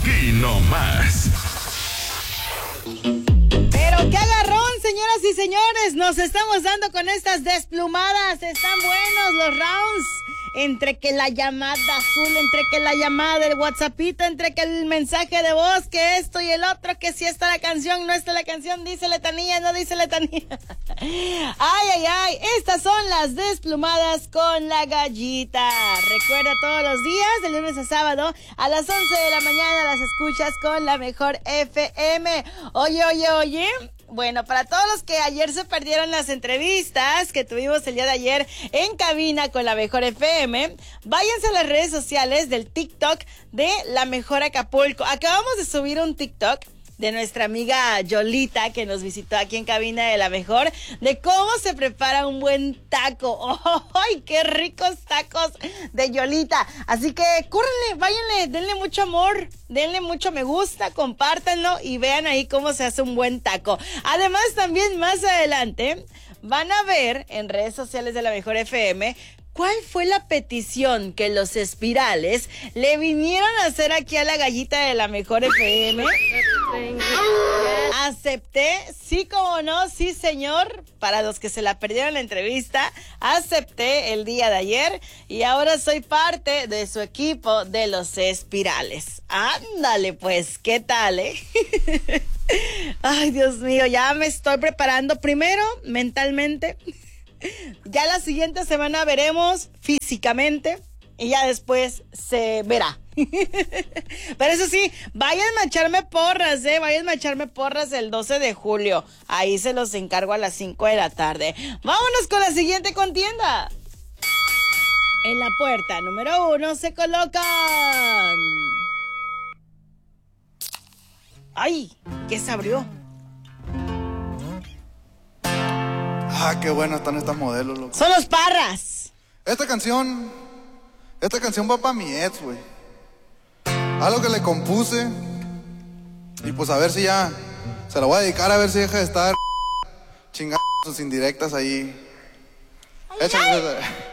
Aquí nomás. Pero qué agarrón, señoras y señores, nos estamos dando con estas desplumadas. Están buenos los rounds. Entre que la llamada azul, entre que la llamada del WhatsAppito, entre que el mensaje de voz, que esto y el otro, que si está la canción, no está la canción, dice letanía, no dice letanía. Ay, estas son las desplumadas con la gallita. Recuerda, todos los días, de lunes a sábado, a las 11 de la mañana las escuchas con la mejor FM. Oye. Bueno, para todos los que ayer se perdieron las entrevistas que tuvimos el día de ayer en cabina con la mejor FM, váyanse a las redes sociales del TikTok de La Mejor Acapulco. Acabamos de subir un TikTok de nuestra amiga Yolita, que nos visitó aquí en cabina de La Mejor, de cómo se prepara un buen taco. ¡Ay, qué ricos tacos de Yolita! Así que córrenle, váyanle, denle mucho amor, denle mucho me gusta, compártanlo y vean ahí cómo se hace un buen taco. Además, también más adelante van a ver en redes sociales de La Mejor FM ¿cuál fue la petición que los espirales le vinieron a hacer aquí a la gallita de La Mejor FM? Acepté, sí como no, sí señor, para los que se la perdieron la entrevista, acepté el día de ayer y ahora soy parte de su equipo de los espirales. Ándale pues, ¿qué tal, Ay, Dios mío, ya me estoy preparando primero mentalmente. Ya la siguiente semana veremos físicamente y ya después se verá. Pero eso sí, váyanme a echarme porras, váyanme a echarme porras el 12 de julio. Ahí se los encargo a las 5 de la tarde. Vámonos con la siguiente contienda. En la puerta número 1 se colocan... ¡Ay! ¿Qué se abrió? Ah, qué buenas están estas modelos, loco. Son los Parras. Esta canción va para mi ex, güey. Algo que le compuse. Y pues a ver si ya se la voy a dedicar, a ver si deja de estar chingando sus indirectas ahí. Échale.